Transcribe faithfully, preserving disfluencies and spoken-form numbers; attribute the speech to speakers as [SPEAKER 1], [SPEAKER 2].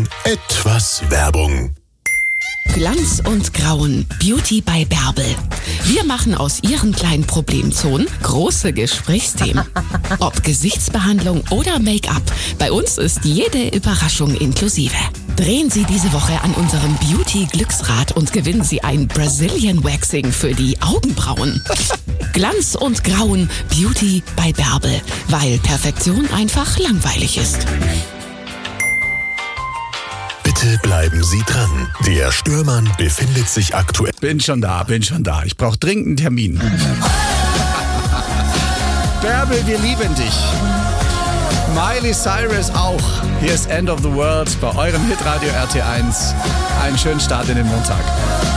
[SPEAKER 1] Nun etwas Werbung.
[SPEAKER 2] Glanz und Grauen. Beauty bei Bärbel. Wir machen aus Ihren kleinen Problemzonen große Gesprächsthemen. Ob Gesichtsbehandlung oder Make-up, bei uns ist jede Überraschung inklusive. Drehen Sie diese Woche an unserem Beauty-Glücksrad und gewinnen Sie ein Brazilian Waxing für die Augenbrauen. Glanz und Grauen. Beauty bei Bärbel. Weil Perfektion einfach langweilig ist.
[SPEAKER 1] Bitte bleiben Sie dran. Der Störmann befindet sich aktuell...
[SPEAKER 3] Bin schon da, bin schon da. Ich brauche dringend einen Termin. Bärbel, wir lieben dich. Miley Cyrus auch. Hier ist End of the World bei eurem Hitradio R T eins. Einen schönen Start in den Montag.